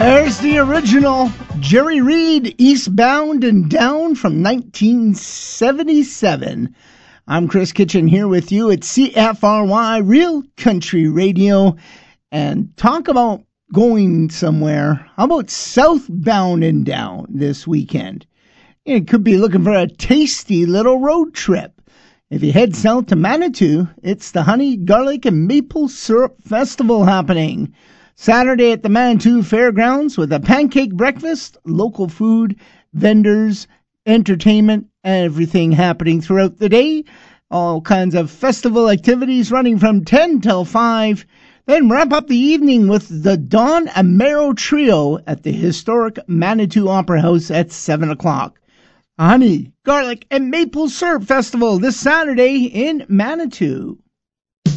There's the original Jerry Reed, Eastbound and Down from 1977. I'm Chris Kitchen here with you at CFRY Real Country Radio. And talk about going somewhere. How about southbound and down this weekend? You could be looking for a tasty little road trip. If you head south to Manitou, it's the Honey, Garlic, and Maple Syrup Festival happening. Saturday at the Manitou Fairgrounds with a pancake breakfast, local food, vendors, entertainment, everything happening throughout the day. All kinds of festival activities running from 10 till 5. Then wrap up the evening with the Don Amaro Trio at the historic Manitou Opera House at 7 o'clock. Honey, Garlic, and Maple Syrup Festival this Saturday in Manitou.